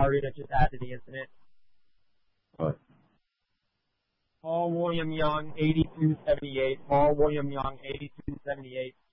story that just added to the incident? What? Paul William Young, 8278. Paul William Young, 8278.